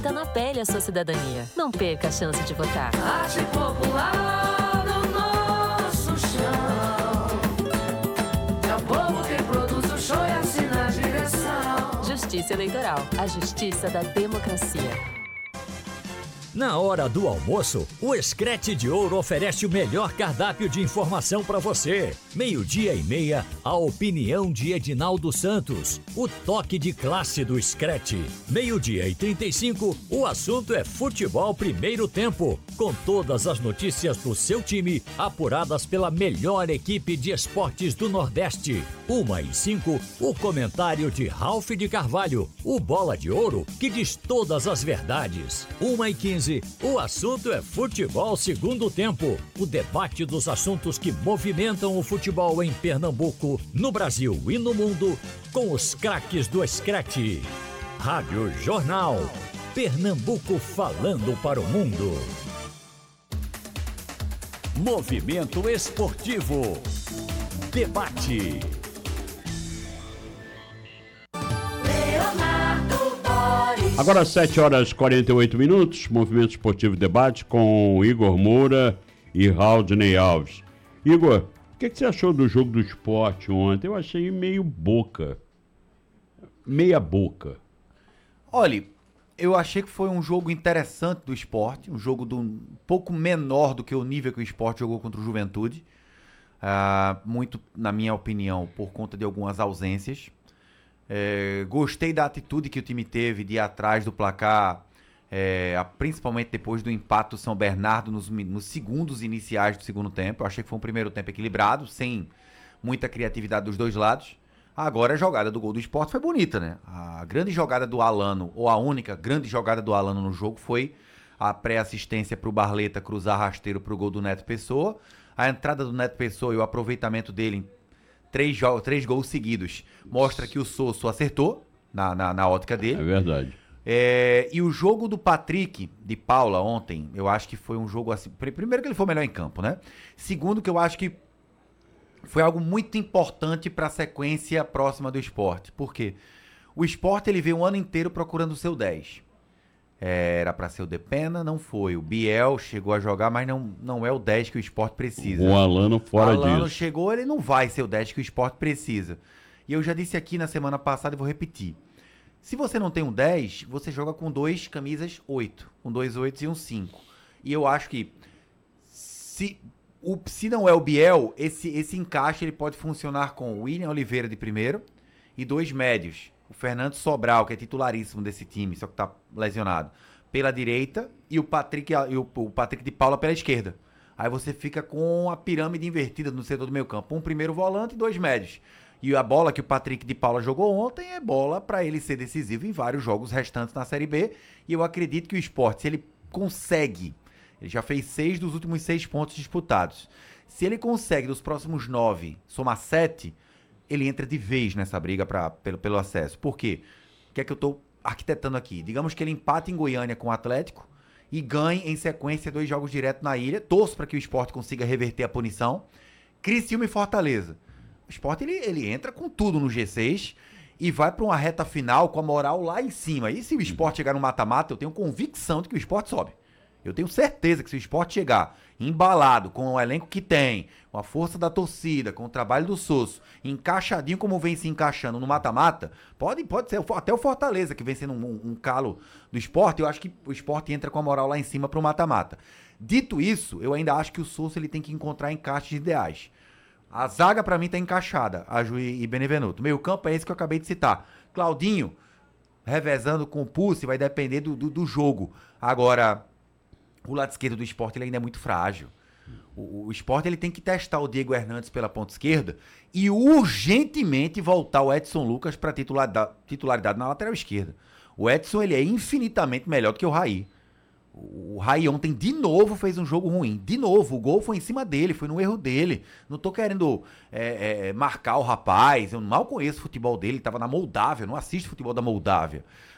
Tá na pele a sua cidadania. Não perca a chance de votar. Arte popular no nosso chão. É o povo que produz o show e assina a direção. Justiça Eleitoral. A justiça da democracia. Na hora do almoço, o Screte de Ouro oferece o melhor cardápio de informação para você. 12:30, a opinião de Edinaldo Santos. O toque de classe do Screte. 12:35, o assunto é futebol primeiro tempo. Com todas as notícias do seu time, apuradas pela melhor equipe de esportes do Nordeste. 1:05, o comentário de Ralph de Carvalho. O Bola de Ouro, que diz todas as verdades. 1:15, o assunto é futebol segundo tempo. O debate dos assuntos que movimentam o futebol em Pernambuco, no Brasil e no mundo, com os craques do Screte. Rádio Jornal. Pernambuco falando para o mundo. Movimento esportivo. Debate. Agora 7h48, Movimento Esportivo Debate com Igor Moura e Raudney Alves. Igor, o que você achou do jogo do Sport ontem? Eu achei meia boca. Olha, eu achei que foi um jogo interessante do Sport, um jogo um pouco menor do que o nível que o Sport jogou contra o Juventude. Muito, na minha opinião, por conta de algumas ausências. Gostei da atitude que o time teve de ir atrás do placar, principalmente depois do empate do São Bernardo nos segundos iniciais do segundo tempo. Eu achei que foi um primeiro tempo equilibrado, sem muita criatividade dos dois lados. Agora a jogada do gol do Sport foi bonita, né? A grande jogada do Alano, ou a única grande jogada do Alano no jogo, foi a pré-assistência para o Barleta cruzar rasteiro para o gol do Neto Pessoa. A entrada do Neto Pessoa e o aproveitamento dele em três gols seguidos mostra que o Sosso acertou na ótica dele. É verdade. E o jogo do Patrick de Paula ontem, eu acho que foi um jogo assim. Primeiro que ele foi o melhor em campo, né? Segundo que eu acho que foi algo muito importante para a sequência próxima do Sport. Por quê? O Sport ele veio um ano inteiro procurando o seu 10. Era para ser o Depena, não foi. O Biel chegou a jogar, mas não é o 10 que o Sport precisa. O Alano fora disso. O Alano chegou, ele não vai ser o 10 que o Sport precisa. E eu já disse aqui na semana passada e vou repetir. Se você não tem um 10, você joga com 2 camisas 8. Com 2 8 e um 5. E eu acho que se não é o Biel, esse encaixe ele pode funcionar com o William Oliveira de primeiro e 2 médios. O Fernando Sobral, que é titularíssimo desse time, só que tá lesionado, pela direita, e o Patrick de Paula pela esquerda. Aí você fica com a pirâmide invertida no setor do meio campo. Um primeiro volante e 2 médios. E a bola que o Patrick de Paula jogou ontem é bola para ele ser decisivo em vários jogos restantes na Série B. E eu acredito que o Sport, se ele consegue, ele já fez 6 dos últimos 6 pontos disputados. Se ele consegue, dos próximos 9, somar 7... ele entra de vez nessa briga pelo acesso. Por quê? O que é que eu estou arquitetando aqui? Digamos que ele empate em Goiânia com o Atlético e ganhe em sequência 2 jogos direto na ilha. Torço para que o Sport consiga reverter a punição. Criciúma e Fortaleza. O Sport ele entra com tudo no G6 e vai para uma reta final com a moral lá em cima. E se o Sport chegar no mata-mata, eu tenho convicção de que o Sport sobe. Eu tenho certeza que se o Sport chegar embalado com o elenco que tem, com a força da torcida, com o trabalho do Sosso, encaixadinho como vem se encaixando no mata-mata, pode ser até o Fortaleza, que vem sendo um calo do Sport, eu acho que o Sport entra com a moral lá em cima pro mata-mata. Dito isso, eu ainda acho que o Sosso ele tem que encontrar encaixes ideais. A zaga pra mim tá encaixada, Ajuí e Benevenuto. Meio campo é esse que eu acabei de citar. Claudinho, revezando com o Pulse, vai depender do jogo. Agora, o lado esquerdo do Sport ele ainda é muito frágil. O Sport ele tem que testar o Diego Hernandes pela ponta esquerda e urgentemente voltar o Edson Lucas para titularidade na lateral esquerda. O Edson ele é infinitamente melhor do que o Raí. O Raí ontem de novo fez um jogo ruim. De novo, o gol foi em cima dele, foi no erro dele. Não tô querendo marcar o rapaz, eu mal conheço o futebol dele, tava na Moldávia, não assisto futebol da Moldávia.